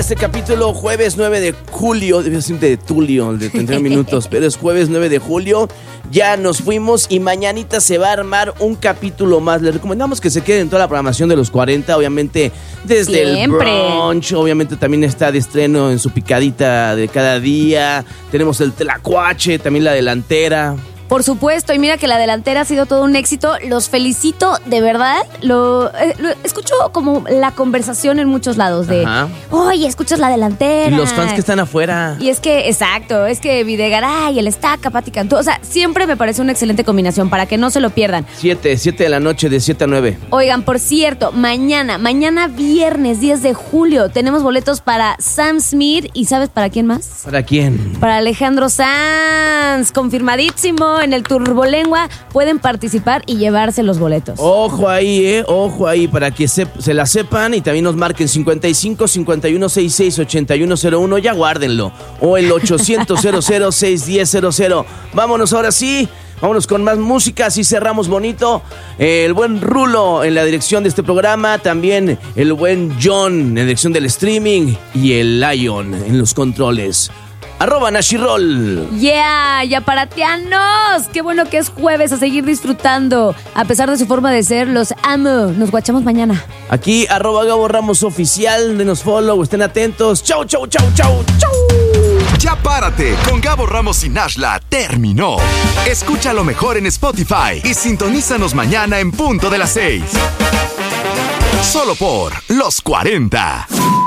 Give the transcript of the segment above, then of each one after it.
este capítulo, jueves 9 de julio, debe ser de Tulio, el de 31 minutos, pero es jueves 9 de julio, ya nos fuimos y mañanita se va a armar un capítulo más. Les recomendamos que se queden en toda la programación de los 40, obviamente desde siempre. El brunch, obviamente también está de estreno en su picadita de cada día, tenemos el tlacuache, también la delantera. Por supuesto, y mira que la delantera ha sido todo un éxito. Los felicito, de verdad. Lo escucho como la conversación en muchos lados de, oye, escuchas la delantera. Y los fans que están afuera. Y es que, exacto, es que Videgaray, el Estaca, Pati Cantú. O sea, siempre me parece una excelente combinación para que no se lo pierdan. 7 de la noche, de 7 a 9. Oigan, por cierto, mañana viernes 10 de julio, tenemos boletos para Sam Smith. ¿Y sabes para quién más? ¿Para quién? Para Alejandro Sanz, confirmadísimo. En el Turbolengua pueden participar y llevarse los boletos. Ojo ahí, para que se la sepan y también nos marquen 55 51 66 8101, ya guárdenlo. O el 800 00 610 00. Vámonos ahora sí. Vámonos con más música, así cerramos bonito. El buen Rulo en la dirección de este programa, también el buen John en la dirección del streaming y el Lion en los controles. @Nashirol. Yeah, ya paratianos. Qué bueno que es jueves, a seguir disfrutando. A pesar de su forma de ser, los amo. Nos guachamos mañana. Aquí, @Gabo Ramos Oficial. Denos follow, estén atentos. Chau, chau, chau, chau, chau. Ya párate, con Gabo Ramos y Nashla terminó. Escucha lo mejor en Spotify y sintonízanos mañana en punto de las 6. Solo por Los 40.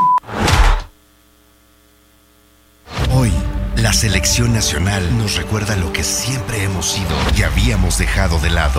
Hoy, la selección nacional nos recuerda lo que siempre hemos sido y habíamos dejado de lado.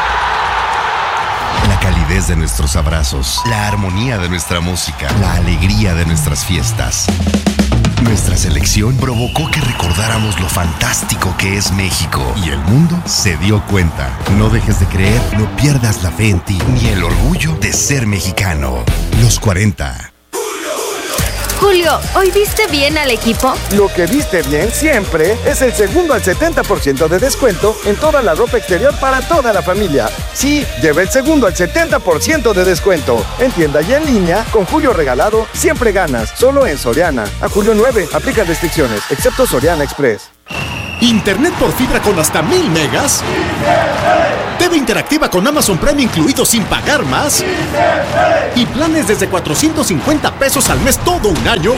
La calidez de nuestros abrazos, la armonía de nuestra música, la alegría de nuestras fiestas. Nuestra selección provocó que recordáramos lo fantástico que es México y el mundo se dio cuenta. No dejes de creer, no pierdas la fe en ti ni el orgullo de ser mexicano. Los 40. Julio, ¿hoy viste bien al equipo? Lo que viste bien siempre es el segundo al 70% de descuento en toda la ropa exterior para toda la familia. Sí, lleva el segundo al 70% de descuento. En tienda y en línea, con Julio regalado, siempre ganas. Solo en Soriana. A julio 9, aplica restricciones, excepto Soriana Express. ¿Internet por fibra con hasta 1000 megas? ¿TV interactiva con Amazon Prime incluido sin pagar más? ¿Y planes desde 450 pesos al mes todo un año?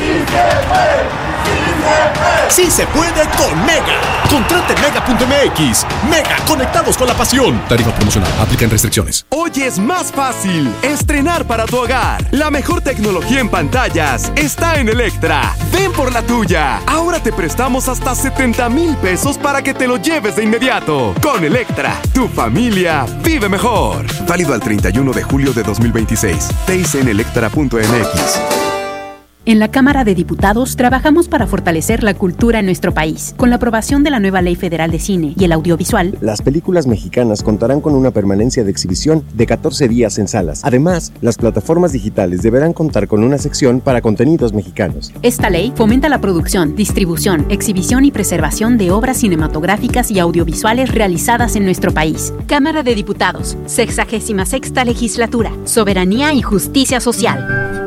¡Sí se puede con Mega! Contrate Mega.mx. Mega, conectados con la pasión. Tarifa promocional, aplican restricciones. Hoy es más fácil estrenar para tu hogar. La mejor tecnología en pantallas está en Electra. Ven por la tuya. Ahora te prestamos hasta 70,000 pesos para que te lo lleves de inmediato. Con Electra, tu familia vive mejor. Válido al 31 de julio de 2026. TIC en electra.mx. En la Cámara de Diputados trabajamos para fortalecer la cultura en nuestro país. Con la aprobación de la nueva Ley Federal de Cine y el Audiovisual, las películas mexicanas contarán con una permanencia de exhibición de 14 días en salas. Además, las plataformas digitales deberán contar con una sección para contenidos mexicanos. Esta ley fomenta la producción, distribución, exhibición y preservación de obras cinematográficas y audiovisuales realizadas en nuestro país. Cámara de Diputados, 66ª Legislatura, Soberanía y Justicia Social.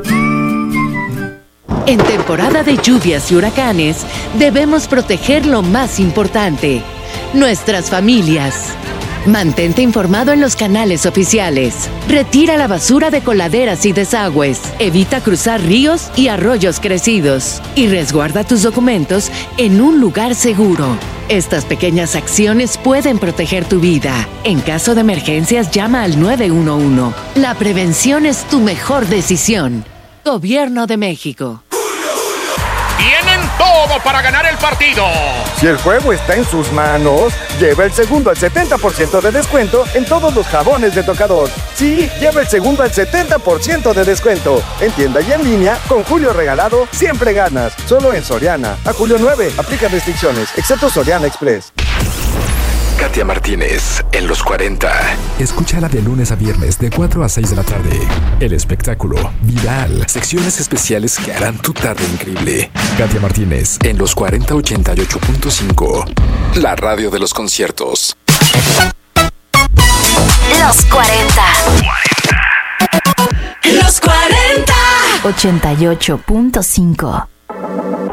En temporada de lluvias y huracanes, debemos proteger lo más importante, nuestras familias. Mantente informado en los canales oficiales. Retira la basura de coladeras y desagües. Evita cruzar ríos y arroyos crecidos. Y resguarda tus documentos en un lugar seguro. Estas pequeñas acciones pueden proteger tu vida. En caso de emergencias, llama al 911. La prevención es tu mejor decisión. Gobierno de México. Tienen todo para ganar el partido. Si el juego está en sus manos, lleva el segundo al 70% de descuento en todos los jabones de tocador. Sí, lleva el segundo al 70% de descuento. En tienda y en línea, con Julio regalado, siempre ganas. Solo en Soriana. A julio 9, aplica restricciones, excepto Soriana Express. Katia Martínez en Los 40. Escúchala de lunes a viernes de 4 a 6 de la tarde. El espectáculo viral. Secciones especiales que harán tu tarde increíble. Katia Martínez en Los 40 88.5. La radio de los conciertos. Los 40. Los 40. 88.5.